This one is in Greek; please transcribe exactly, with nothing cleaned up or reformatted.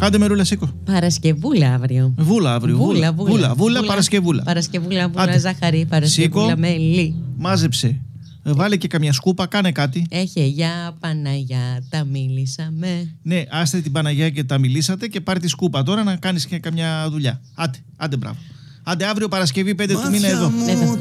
Άντε μερούλα, σήκω. Παρασκευούλα αύριο. Βούλα αύριο. Βούλα, βούλα. Βούλα, βούλα, Παρασκευούλα. Παρασκευούλα, βούλα, Άντε. ζάχαρη, Παρασκευούλα, Σήκω. μέλι. Μάζεψε. Ε, Βάλε και καμιά σκούπα, κάνε κάτι. Έχε για Παναγιά, τα μίλησαμε. Ναι, άστε την Παναγιά και τα μιλήσατε και πάρε τη σκούπα τώρα να κάνεις και καμιά δουλειά. Άντε, άντε μπράβο. Άντε αύριο Παρασκευή πέντε του μήνα εδώ. Εδώ.